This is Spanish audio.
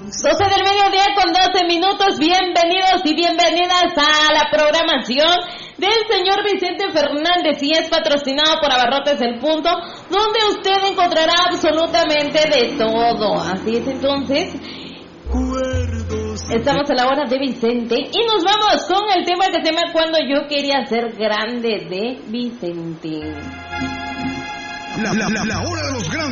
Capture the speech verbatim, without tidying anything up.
doce del mediodía con doce minutos, bienvenidos y bienvenidas a la programación del señor Vicente Fernández y es patrocinado por Abarrotes El Punto, donde usted encontrará absolutamente de todo. Así es, entonces, estamos a la hora de Vicente y nos vamos con el tema que se llama Cuando yo quería ser grande de Vicente. La, la, la, la hora de los grandes.